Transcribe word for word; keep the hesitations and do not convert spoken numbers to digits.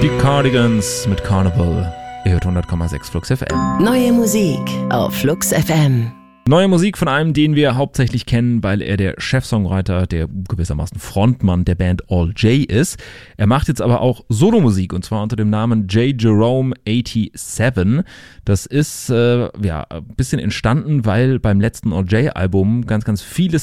Die Cardigans mit Carnival. Ihr hört hundert Komma sechs Flux F M. Neue Musik auf Flux F M. Neue Musik von einem, den wir hauptsächlich kennen, weil er der Chefsongwriter, der gewissermaßen Frontmann der Band All J ist. Er macht jetzt aber auch Solomusik und zwar unter dem Namen J. Jerome siebenundachtzig. Das ist äh, ja ein bisschen entstanden, weil beim letzten All J Album ganz, ganz viele